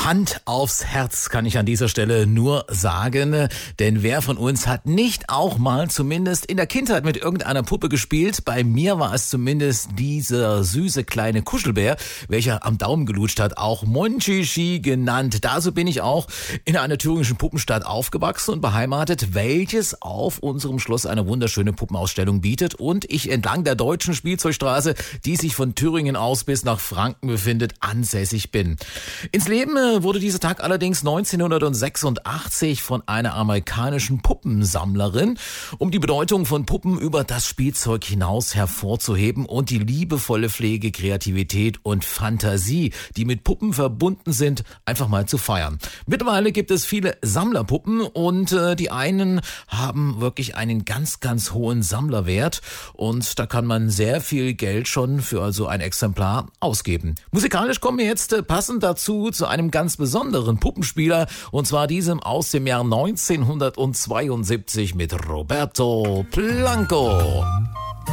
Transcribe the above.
Hand aufs Herz kann ich an dieser Stelle nur sagen, denn wer von uns hat nicht auch mal zumindest in der Kindheit mit irgendeiner Puppe gespielt? Bei mir war es zumindest dieser süße kleine Kuschelbär, welcher am Daumen gelutscht hat, auch Monchichi genannt. Dazu bin ich auch in einer thüringischen Puppenstadt aufgewachsen und beheimatet, welches auf unserem Schloss eine wunderschöne Puppenausstellung bietet und ich entlang der deutschen Spielzeugstraße, die sich von Thüringen aus bis nach Franken befindet, ansässig bin. Ins Leben wurde dieser Tag allerdings 1986 von einer amerikanischen Puppensammlerin, um die Bedeutung von Puppen über das Spielzeug hinaus hervorzuheben und die liebevolle Pflege, Kreativität und Fantasie, die mit Puppen verbunden sind, einfach mal zu feiern. Mittlerweile gibt es viele Sammlerpuppen und die einen haben wirklich einen ganz, ganz hohen Sammlerwert und da kann man sehr viel Geld schon für also ein Exemplar ausgeben. Musikalisch kommen wir jetzt passend dazu zu einem ganz besonderen Puppenspieler und zwar diesem aus dem Jahr 1972 mit Roberto Blanco.